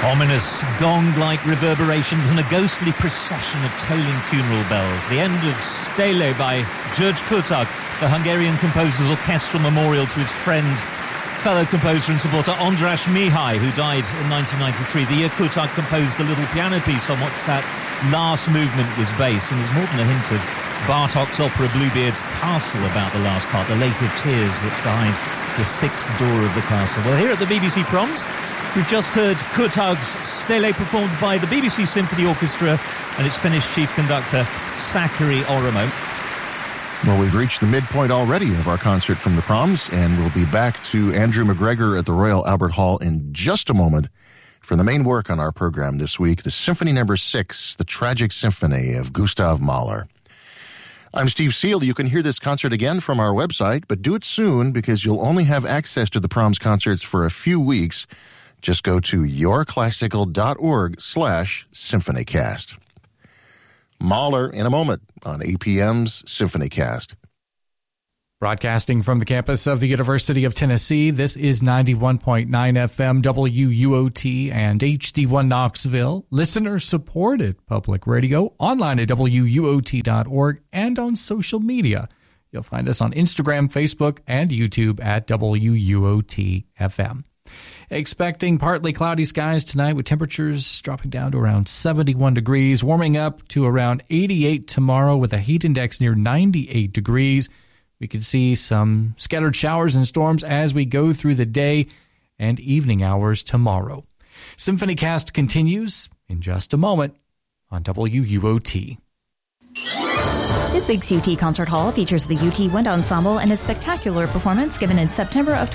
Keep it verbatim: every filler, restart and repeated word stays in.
Ominous gong-like reverberations and a ghostly procession of tolling funeral bells. The end of Stele by György Kurtag, the Hungarian composer's orchestral memorial to his friend, fellow composer and supporter András Mihai, who died in nineteen ninety-three. The year Kurtag composed the little piano piece on which that last movement was based, and there's more than a hint of Bartók's opera Bluebeard's Castle about the last part, the Lake of Tears that's behind the sixth door of the castle. Well, here at the B B C Proms, we've just heard Kurtag's Stele performed by the B B C Symphony Orchestra and its Finnish chief conductor, Sakari Oramo. Well, we've reached the midpoint already of our concert from the Proms, and we'll be back to Andrew McGregor at the Royal Albert Hall in just a moment for the main work on our program this week, the Symphony Number Six, the Tragic Symphony of Gustav Mahler. I'm Steve Seal. You can hear this concert again from our website, but do it soon because you'll only have access to the Proms concerts for a few weeks. Just go to yourclassical.org slash symphonycast. Mahler in a moment on A P M's SymphonyCast. Broadcasting from the campus of the University of Tennessee, this is ninety-one point nine F M W U O T and H D one Knoxville, listener-supported public radio, online at W U O T dot org, and on social media. You'll find us on Instagram, Facebook, and YouTube at W U O T F M. Expecting partly cloudy skies tonight with temperatures dropping down to around seventy-one degrees, warming up to around eighty-eight tomorrow with a heat index near ninety-eight degrees. We could see some scattered showers and storms as we go through the day and evening hours tomorrow. SymphonyCast continues in just a moment on W U O T. This week's U T Concert Hall features the U T Wind Ensemble and a spectacular performance given in September of